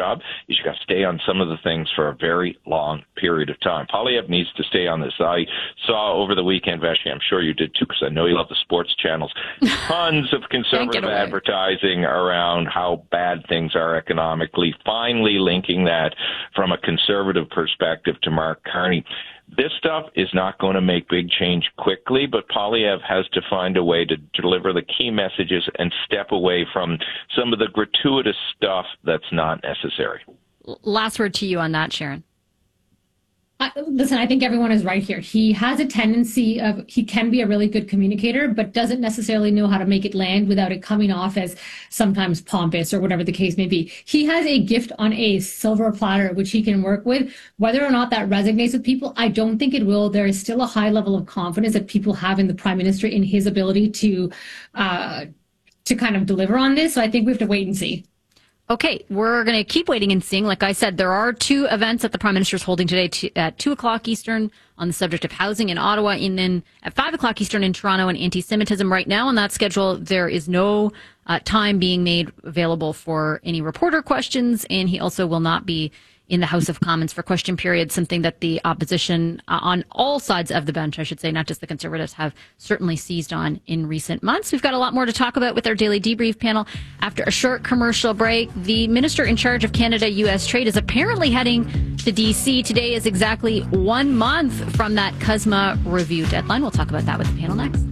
job is you got to stay on some of the things for a very long period of time. Poilievre needs to stay on this. I saw over the weekend, Vashi, I'm sure you did too, because I know you love the sports channels, tons of conservative advertising around how bad things are economically, finally linking that from a conservative perspective to Mark Carney. This stuff is not going to make big change quickly, but Poilievre has to find a way to deliver the key messages and step away from some of the gratuitous stuff that's not necessary. Last word to you on that, Sharon. Listen, I think everyone is right here. He has a tendency he can be a really good communicator, but doesn't necessarily know how to make it land without it coming off as sometimes pompous or whatever the case may be. He has a gift on a silver platter, which he can work with. Whether or not that resonates with people, I don't think it will. There is still a high level of confidence that people have in the Prime Minister, in his ability to kind of deliver on this. So I think we have to wait and see. Okay, we're going to keep waiting and seeing. Like I said, there are two events that the Prime Minister is holding today at 2 o'clock Eastern on the subject of housing in Ottawa, and then at 5 o'clock Eastern in Toronto on anti-Semitism. Right now on that schedule, there is no time being made available for any reporter questions, and he also will not be in the House of Commons for question period, something that the opposition on all sides of the bench, I should say, not just the Conservatives, have certainly seized on in recent months. We've got a lot more to talk about with our Daily Debrief panel. After a short commercial break, the Minister in charge of Canada-U.S. trade is apparently heading to D.C. Today is exactly 1 month from that CUSMA review deadline. We'll talk about that with the panel next.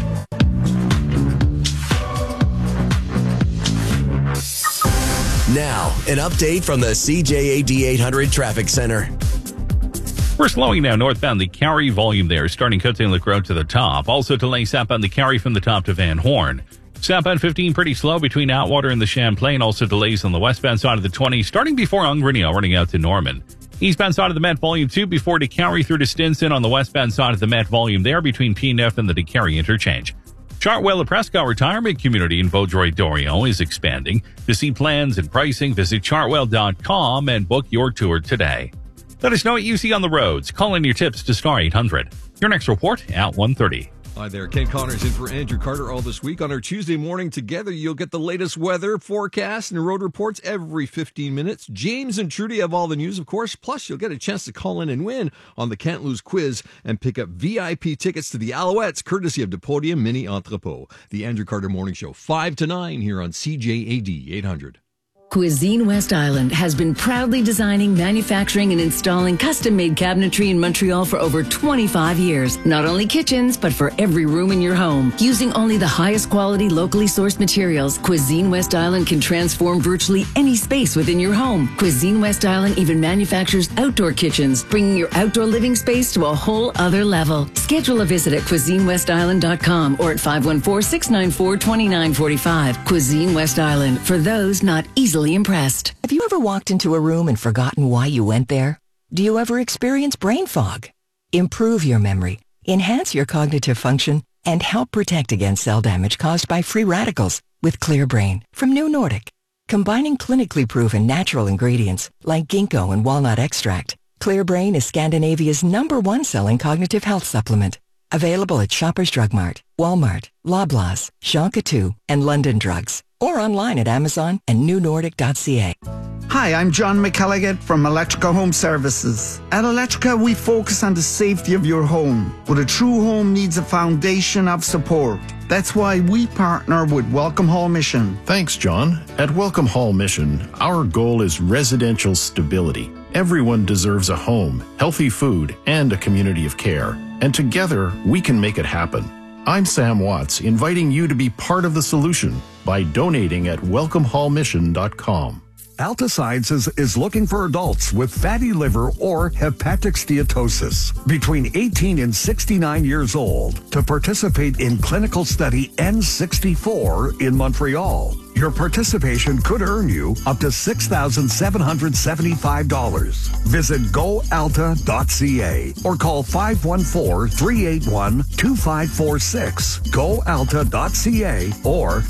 Now, an update from the CJAD 800 Traffic Center. We're slowing down northbound the Carrie volume there, starting Cote-Saint-Luc Road to the top. Also delaying southbound the Carrie from the top to Van Horn. Southbound 15 pretty slow between Atwater and the Champlain. Also delays on the westbound side of the 20, starting before Ungrenio, running out to Norman. Eastbound side of the Met Volume 2 before DeCarry through to Stinson. On the westbound side of the Met Volume there between P9 and the DeCarry interchange. Chartwell Prescott Retirement Community in Vaudreuil-Dorion is expanding. To see plans and pricing, visit chartwell.com and book your tour today. Let us know what you see on the roads. Call in your tips to Star 800. Your next report at 1:30. Hi there, Ken Connors in for Andrew Carter all this week. On our Tuesday morning together, you'll get the latest weather forecast and road reports every 15 minutes. James and Trudy have all the news, of course. Plus, you'll get a chance to call in and win on the Can't Lose quiz and pick up VIP tickets to the Alouettes, courtesy of Depodium Mini Entrepôt. The Andrew Carter Morning Show, 5 to 9 here on CJAD 800. Cuisine West Island has been proudly designing, manufacturing, and installing custom-made cabinetry in Montreal for over 25 years. Not only kitchens, but for every room in your home. Using only the highest quality, locally sourced materials, Cuisine West Island can transform virtually any space within your home. Cuisine West Island even manufactures outdoor kitchens, bringing your outdoor living space to a whole other level. Schedule a visit at CuisineWestIsland.com or at 514-694-2945. Cuisine West Island, for those not easily impressed. Have you ever walked into a room and forgotten why you went there? Do you ever experience brain fog? Improve your memory, enhance your cognitive function, and help protect against cell damage caused by free radicals with Clear Brain from New Nordic. Combining clinically proven natural ingredients like ginkgo and walnut extract, Clear Brain is Scandinavia's #1 selling cognitive health supplement. Available at Shoppers Drug Mart, Walmart, Loblaws, Jean Coutu, and London Drugs. Or online at Amazon and newnordic.ca. Hi, I'm John McElligott from Electrica Home Services. At Electrica, we focus on the safety of your home, but a true home needs a foundation of support. That's why we partner with Welcome Hall Mission. Thanks, John. At Welcome Hall Mission, our goal is residential stability. Everyone deserves a home, healthy food, and a community of care. And together, we can make it happen. I'm Sam Watts, inviting you to be part of the solution by donating at welcomehallmission.com. Alta Sciences is looking for adults with fatty liver or hepatic steatosis between 18 and 69 years old to participate in clinical study N64 in Montreal. Your participation could earn you up to $6,775. Visit goalta.ca or call 514-381-2546. Goalta.ca or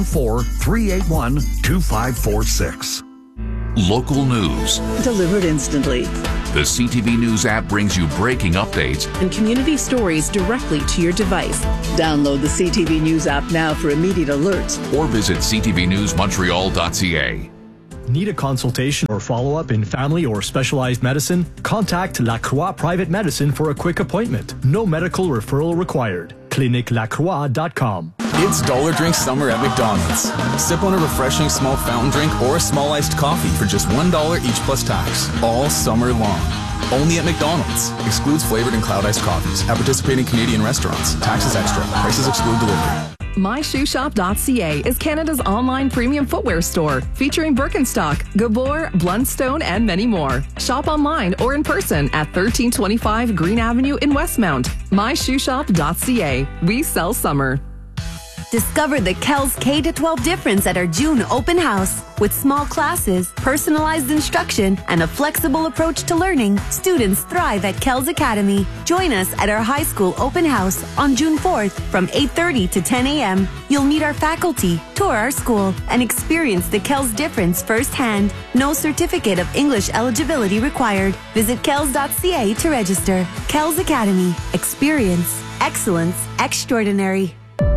514-381-2546. Local news. Delivered instantly. The CTV News app brings you breaking updates and community stories directly to your device. Download the CTV News app now for immediate alerts. Or visit ctvnewsmontreal.ca. Need a consultation or follow-up in family or specialized medicine? Contact Lacroix Private Medicine for a quick appointment. No medical referral required. ClinicLacroix.com. It's Dollar Drink Summer at McDonald's. Sip on a refreshing small fountain drink or a small iced coffee for just $1 each plus tax. All summer long. Only at McDonald's. Excludes flavored and cloud iced coffees. At participating Canadian restaurants. Taxes extra. Prices exclude delivery. MyShoeShop.ca is Canada's online premium footwear store, featuring Birkenstock, Gabor, Blundstone, and many more. Shop online or in person at 1325 Green Avenue in Westmount. MyShoeShop.ca. We sell summer. Discover the KELS K-12 difference at our June open house. With small classes, personalized instruction, and a flexible approach to learning, students thrive at KELS Academy. Join us at our high school open house on June 4th from 8:30 to 10 a.m. You'll meet our faculty, tour our school, and experience the KELS difference firsthand. No certificate of English eligibility required. Visit KELS.ca to register. KELS Academy. Experience. Excellence. Extraordinary.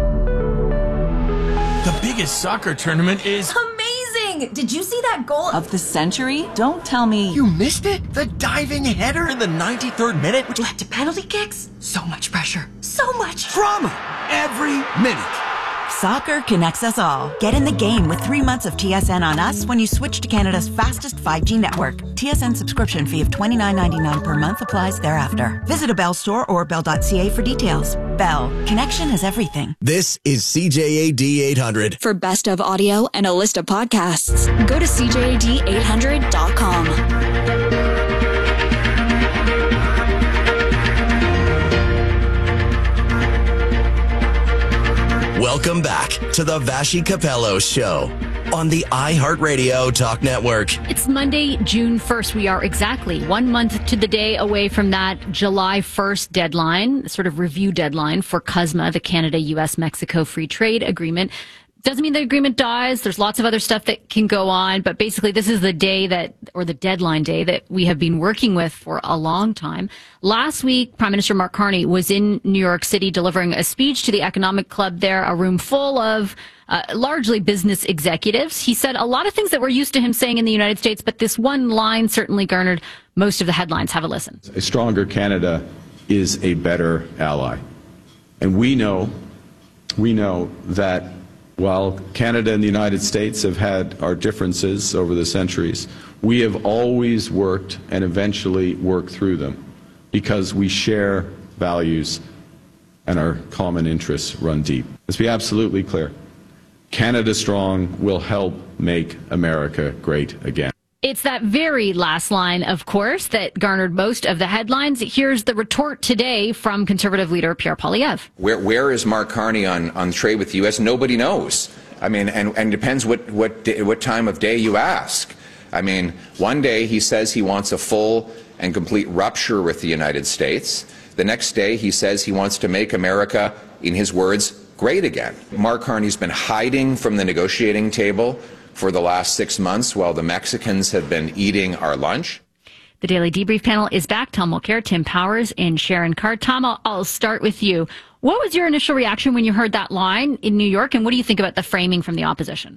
The biggest soccer tournament is amazing! Did you see that goal of the century? Don't tell me you missed it? The diving header in the 93rd minute, which led to penalty kicks? So much pressure. So much drama every minute. Soccer connects us all. Get in the game with 3 months of TSN on us when you switch to Canada's fastest 5G network. TSN subscription fee of $29.99 per month applies thereafter. Visit a Bell store or bell.ca for details. Bell. Connection is everything. This is CJAD 800. For best of audio and a list of podcasts, go to CJAD800.com. Welcome back to the Vashi Capello Show on the iHeartRadio Talk Network. It's Monday, June 1st. We are exactly 1 month to the day away from that July 1st deadline, sort of review deadline for CUSMA, the Canada-US-Mexico Free Trade Agreement. Doesn't mean the agreement dies. There's lots of other stuff that can go on, but basically this is the day that, or the deadline day that we have been working with for a long time. Last week, Prime Minister Mark Carney was in New York City delivering a speech to the Economic Club there, a room full of largely business executives. He said a lot of things that we're used to him saying in the United States, but this one line certainly garnered most of the headlines. Have a listen. A stronger Canada is a better ally. And we know that while Canada and the United States have had our differences over the centuries, we have always worked and eventually worked through them because we share values and our common interests run deep. Let's be absolutely clear. Canada Strong will help make America great again. It's that very last line, of course, that garnered most of the headlines. Here's the retort today from Conservative leader Pierre Poilievre. Where is Mark Carney on trade with the U.S.? Nobody knows. I mean, and depends what time of day you ask. I mean, one day he says he wants a full and complete rupture with the United States. The next day he says he wants to make America, in his words, great again. Mark Carney's been hiding from the negotiating table for the last 6 months while the Mexicans have been eating our lunch. The Daily Debrief panel is back. Tom Mulcair, Tim Powers, and Sharon Carr. Tom, I'll start with you. What was your initial reaction when you heard that line in New York, and what do you think about the framing from the opposition?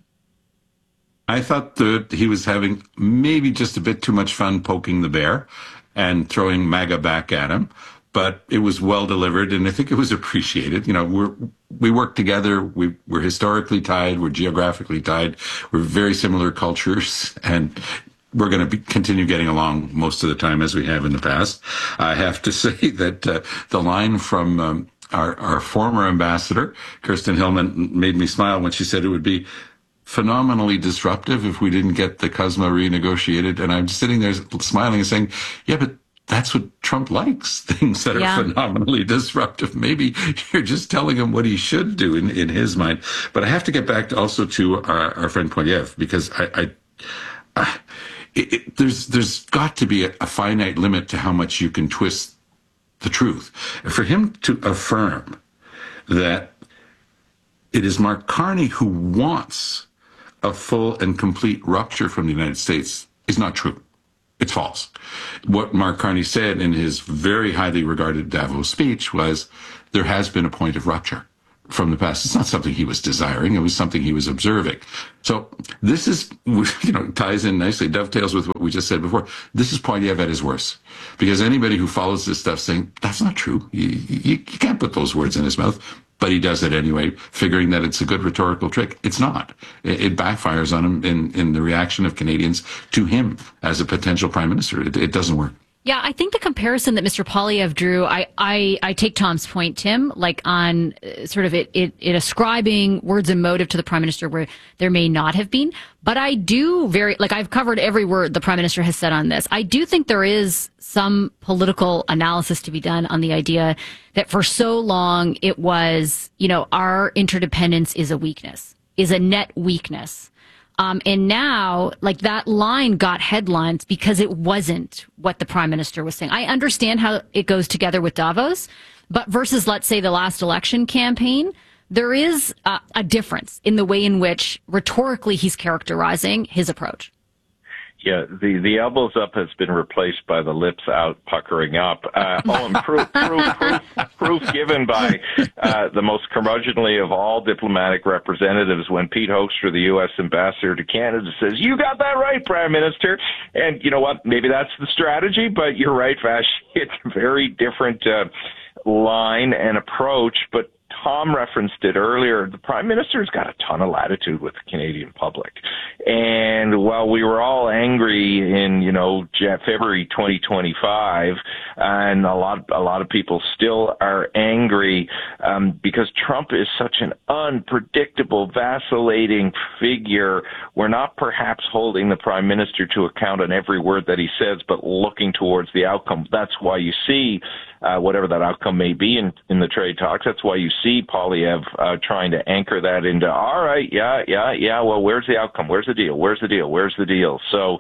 I thought that he was having maybe just a bit too much fun poking the bear and throwing MAGA back at him. But it was well delivered, and I think it was appreciated. You know, we work together. We're historically tied. We're geographically tied. We're very similar cultures, and we're going to continue getting along most of the time as we have in the past. I have to say that the line from our former ambassador, Kirsten Hillman, made me smile when she said it would be phenomenally disruptive if we didn't get the CUSMA renegotiated. And I'm just sitting there smiling and saying, yeah, but that's what Trump likes, things that are phenomenally disruptive. Maybe you're just telling him what he should do in his mind. But I have to get back also to our friend Poilievre, because there's got to be a finite limit to how much you can twist the truth. For him to affirm that it is Mark Carney who wants a full and complete rupture from the United States is not true. It's false. What Mark Carney said in his very highly regarded Davos speech was there has been a point of rupture from the past. It's not something he was desiring. It was something he was observing. So this is, ties in nicely, dovetails with what we just said before. This is Poilievre at his worst. Because anybody who follows this stuff saying, that's not true. You can't put those words in his mouth. But he does it anyway, figuring that it's a good rhetorical trick. It's not. It backfires on him in the reaction of Canadians to him as a potential prime minister. It doesn't work. Yeah, I think the comparison that Mr. Poilievre drew, I take Tom's point, Tim, like on sort of it ascribing words and motive to the prime minister where there may not have been. But I do I've covered every word the prime minister has said on this. I do think there is some political analysis to be done on the idea that for so long it was, our interdependence is a weakness, is a net weakness. And now, that line got headlines because it wasn't what the prime minister was saying. I understand how it goes together with Davos, but versus, let's say, the last election campaign, there is a difference in the way in which rhetorically he's characterizing his approach. Yeah, the elbows up has been replaced by the lips out puckering up. And proof given by the most curmudgeonly of all diplomatic representatives when Pete Hoekstra, the U.S. ambassador to Canada, says, "You got that right, Prime Minister." And you know what? Maybe that's the strategy, but you're right, Vash. It's a very different line and approach, but Tom referenced it earlier. The Prime Minister's got a ton of latitude with the Canadian public. And while we were all angry in, February 2025, and a lot of people still are angry, because Trump is such an unpredictable, vacillating figure, we're not perhaps holding the Prime Minister to account on every word that he says, but looking towards the outcome. That's why you see whatever that outcome may be in the trade talks. That's why you see Poilievre trying to anchor that into, all right, yeah, well, where's the outcome? Where's the deal? Where's the deal? Where's the deal? So,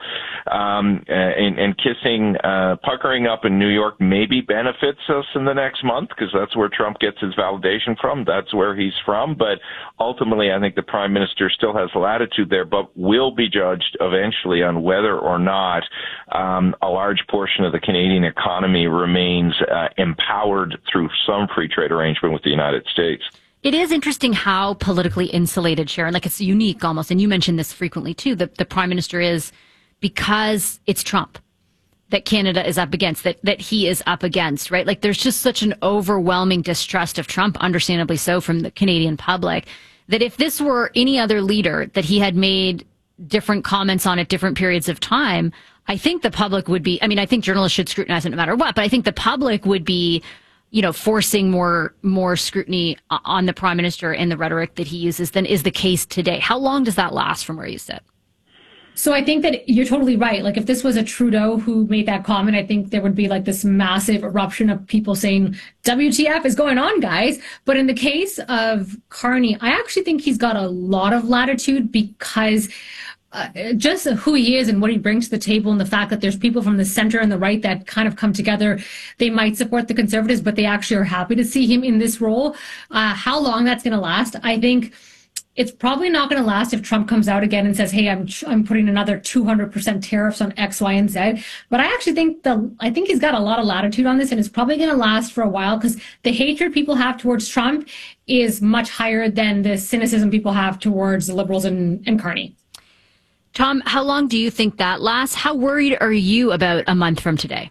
and kissing, puckering up in New York maybe benefits us in the next month because that's where Trump gets his validation from. That's where he's from. But ultimately, I think the Prime Minister still has latitude there, but will be judged eventually on whether or not a large portion of the Canadian economy remains empowered through some free trade arrangement with the United States. It is interesting how politically insulated, Sharon, it's unique almost, and you mentioned this frequently too, that the Prime Minister is, because it's Trump that Canada is up against, that he is up against, right? There's just such an overwhelming distrust of Trump, understandably so, from the Canadian public, that if this were any other leader that he had made different comments on at different periods of time, I think the public would be, I think journalists should scrutinize it no matter what, but I think the public would be, forcing more scrutiny on the Prime Minister and the rhetoric that he uses than is the case today. How long does that last from where you sit? So I think that you're totally right. If this was a Trudeau who made that comment, I think there would be this massive eruption of people saying, WTF is going on, guys. But in the case of Carney, I actually think he's got a lot of latitude because just who he is and what he brings to the table, and the fact that there's people from the center and the right that kind of come together. They might support the Conservatives, but they actually are happy to see him in this role. How long that's going to last, I think it's probably not going to last if Trump comes out again and says, hey, I'm putting another 200% tariffs on X, Y, and Z. But I actually think he's got a lot of latitude on this, and it's probably going to last for a while because the hatred people have towards Trump is much higher than the cynicism people have towards the Liberals and Carney. Tom, how long do you think that lasts? How worried are you about a month from today?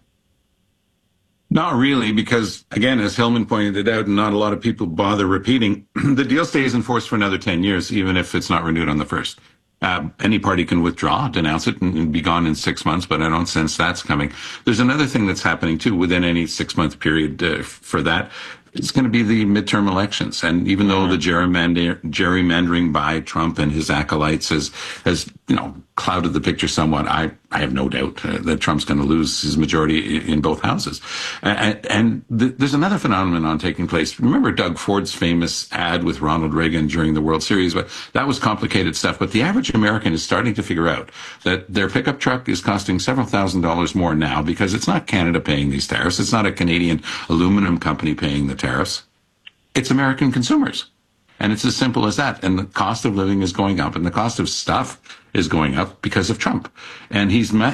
Not really, because, again, as Hillman pointed it out, and not a lot of people bother repeating, the deal stays in force for another 10 years, even if it's not renewed on the 1st. Any party can withdraw, denounce it, and be gone in 6 months, but I don't sense that's coming. There's another thing that's happening, too, within any 6-month period for that. It's going to be the midterm elections. And even though the gerrymandering by Trump and his acolytes has clouded the picture somewhat, I have no doubt that Trump's going to lose his majority in both houses. There's another phenomenon taking place. Remember Doug Ford's famous ad with Ronald Reagan during the World Series? But that was complicated stuff. But the average American is starting to figure out that their pickup truck is costing several $1,000s more now because it's not Canada paying these tariffs. It's not a Canadian aluminum company paying the tariffs. It's American consumers. And it's as simple as that. And the cost of living is going up, and the cost of stuff is going up because of Trump. And he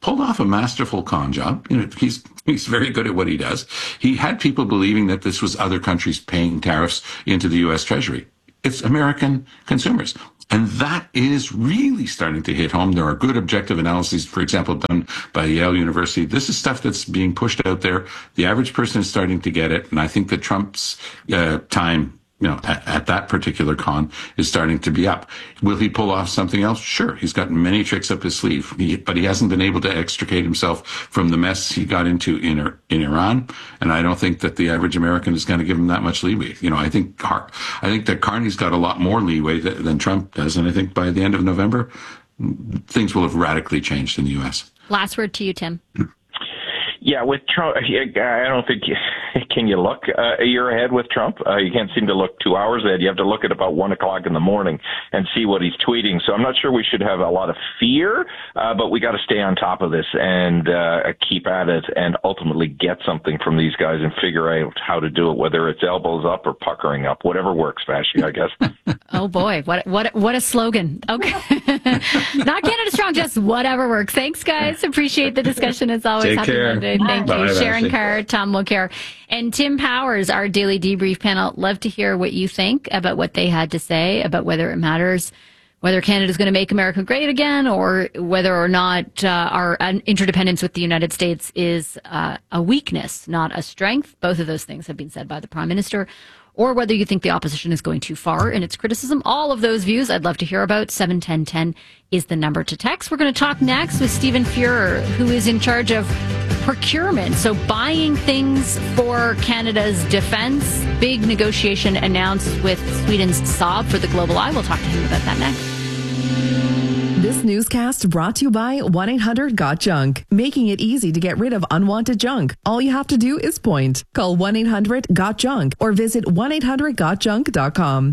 pulled off a masterful con job. He's very good at what he does. He had people believing that this was other countries paying tariffs into the U.S. Treasury. It's American consumers. And that is really starting to hit home. There are good objective analyses, for example, done by Yale University. This is stuff that's being pushed out there. The average person is starting to get it. And I think that Trump's time, at that particular con is starting to be up. Will he pull off something else? Sure. He's got many tricks up his sleeve, but he hasn't been able to extricate himself from the mess he got into in Iran. And I don't think that the average American is going to give him that much leeway. I think that Carney's got a lot more leeway than Trump does. And I think by the end of November, things will have radically changed in the U.S. Last word to you, Tim. Yeah, with Trump, I don't think can you look a year ahead with Trump? You can't seem to look 2 hours ahead. You have to look at about 1 o'clock in the morning and see what he's tweeting. So I'm not sure we should have a lot of fear, but we got to stay on top of this and keep at it and ultimately get something from these guys and figure out how to do it, whether it's elbows up or puckering up, whatever works, Vashi, I guess. Oh boy, what a slogan. Okay. Not Canada Strong, just whatever works. Thanks, guys. Appreciate the discussion as always. Take Happy care. Monday. Thank Bye, you. Sharon Vashi. Carr, Tom Mulcair, and Tim Powers, our daily debrief panel. Love to hear what you think about what they had to say about whether it matters, whether Canada's going to make America great again, or whether or not our interdependence with the United States is a weakness, not a strength. Both of those things have been said by the Prime Minister. Or whether you think the opposition is going too far in its criticism. All of those views I'd love to hear about. 71010 is the number to text. We're going to talk next with Stephen Fuhrer, who is in charge of procurement. So buying things for Canada's defense. Big negotiation announced with Sweden's Saab for the Global Eye. We'll talk to him about that next. This newscast brought to you by 1-800-GOT-JUNK, making it easy to get rid of unwanted junk. All you have to do is point. Call 1-800-GOT-JUNK or visit 1-800-GOT-JUNK.com.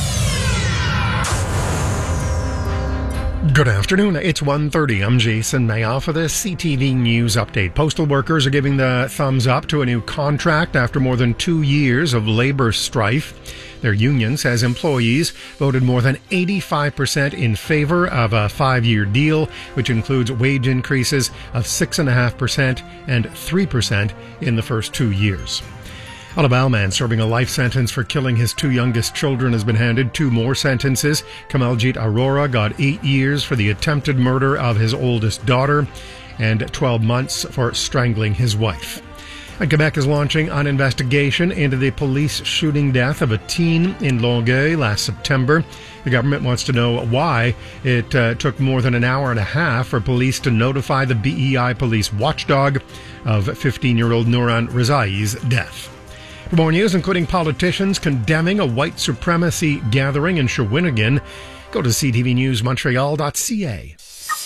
Good afternoon. It's 1:30. I'm Jason Mayoff for the CTV News Update. Postal workers are giving the thumbs up to a new contract after more than 2 years of labor strife. Their union says employees voted more than 85% in favor of a 5-year deal, which includes wage increases of 6.5% and 3% in the first 2 years. A Laval man serving a life sentence for killing his 2 youngest children has been handed 2 more sentences. Kamaljit Arora got 8 years for the attempted murder of his oldest daughter and 12 months for strangling his wife. And Quebec is launching an investigation into the police shooting death of a teen in Longueuil last September. The government wants to know why it took more than an hour and a half for police to notify the BEI police watchdog of 15-year-old Nouran Rezai's death. For more news, including politicians condemning a white supremacy gathering in Shawinigan, go to ctvnewsmontreal.ca.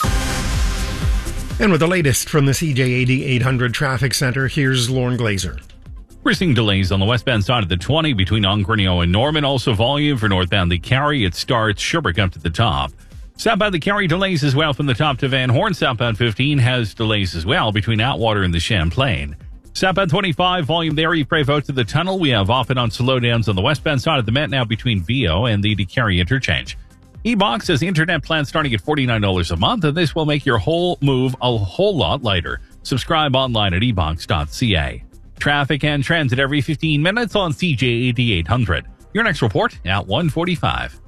And with the latest from the CJAD 800 Traffic Center, here's Lauren Glazer. We're seeing delays on the westbound side of the 20 between Ongrenio and Norman. Also volume for northbound the Carrie. It starts Sherbrooke up to the top. Southbound the Carrie delays as well from the top to Van Horn. Southbound 15 has delays as well between Atwater and the Champlain. Southbound 25, volume there, Ypres to the tunnel. We have off and on slowdowns on the westbound side of the Met now between VO and the DeCarry interchange. eBox has internet plan starting at $49 a month, and this will make your whole move a whole lot lighter. Subscribe online at ebox.ca. Traffic and transit every 15 minutes on CJAD 800. Your next report at 1:45.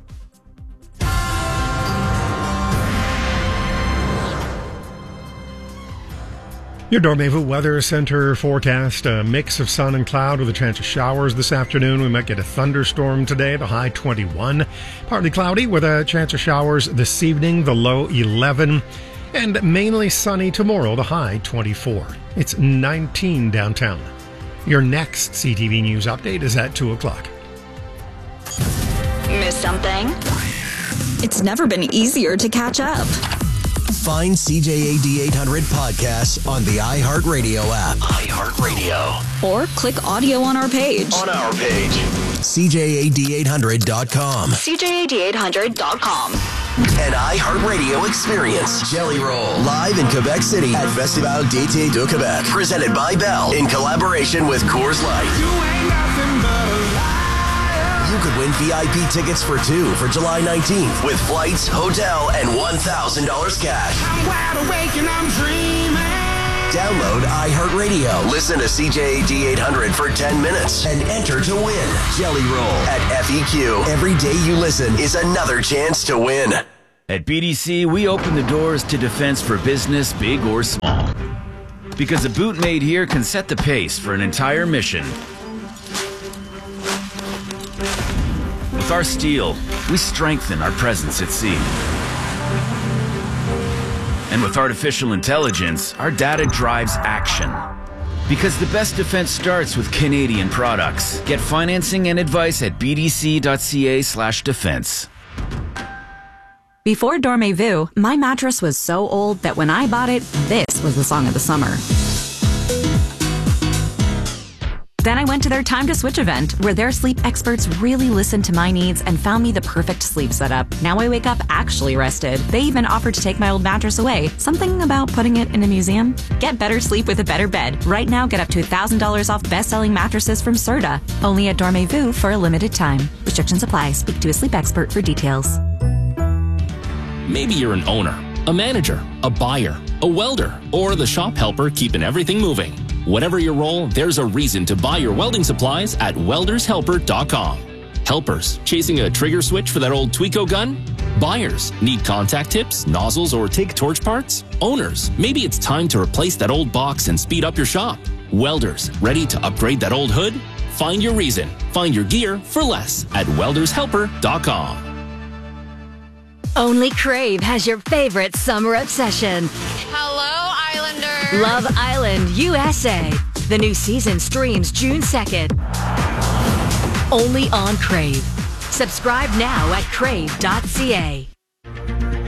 Your Dormevu Weather Center forecast, a mix of sun and cloud with a chance of showers this afternoon. We might get a thunderstorm today, the high 21. Partly cloudy with a chance of showers this evening, the low 11. And mainly sunny tomorrow, the high 24. It's 19 downtown. Your next CTV News update is at 2 o'clock. Miss something? It's never been easier to catch up. Find CJAD 800 podcasts on the iHeartRadio app. iHeartRadio. Or click audio on our page. On our page. CJAD800.com. CJAD800.com. An iHeartRadio experience. Jelly Roll. Live in Quebec City at Festival d'été de Québec. Presented by Bell in collaboration with Coors Light. You could win VIP tickets for 2 for July 19th with flights, hotel, and $1,000 cash. I'm wide awake and I'm dreaming. Download iHeartRadio. Listen to CJAD 800 for 10 minutes and enter to win. Jelly Roll at FEQ. Every day you listen is another chance to win. At BDC, we open the doors to defense for business, big or small. Because a boot made here can set the pace for an entire mission. With our steel, we strengthen our presence at sea. And with artificial intelligence, our data drives action. Because the best defense starts with Canadian products. Get financing and advice at bdc.ca/defense. Before Dormez-vous, my mattress was so old that when I bought it, this was the song of the summer. Then I went to their Time to Switch event, where their sleep experts really listened to my needs and found me the perfect sleep setup. Now I wake up actually rested. They even offered to take my old mattress away. Something about putting it in a museum? Get better sleep with a better bed. Right now, get up to $1,000 off best-selling mattresses from Serta. Only at Dormez-vous for a limited time. Restrictions apply. Speak to a sleep expert for details. Maybe you're an owner, a manager, a buyer, a welder, or the shop helper keeping everything moving. Whatever your role, there's a reason to buy your welding supplies at weldershelper.com. Helpers, chasing a trigger switch for that old Tweco gun? Buyers, need contact tips, nozzles, or take torch parts? Owners, maybe it's time to replace that old box and speed up your shop. Welders, ready to upgrade that old hood? Find your reason. Find your gear for less at weldershelper.com. Only Crave has your favorite summer obsession. Hello, Islander. Love Island, USA. The new season streams June 2nd. Only on Crave. Subscribe now at crave.ca.